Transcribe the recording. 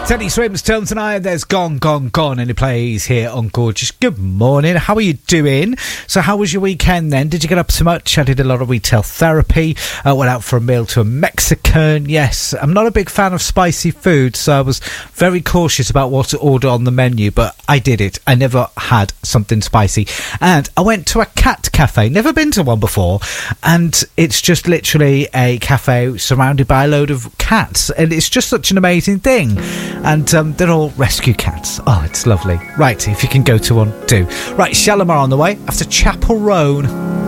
Teddy Swims, Tones and I, there's Gone, Gone, Gone, and he plays here on Gorgeous. Good morning, how are you doing? So how was your weekend then? Did you get up so much? I did a lot of retail therapy, went out for a meal to a Mexican. Yes, I'm not a big fan of spicy food, so I was very cautious about what to order on the menu, but I did it. I never had something spicy. And I went to a cat cafe, never been to one before, and it's just literally a cafe surrounded by a load of cats, and it's just such an amazing thing. And they're all rescue cats. Oh, it's lovely. Right, if you can go to one, do. Right, Shalimar on the way after Chapel Roan.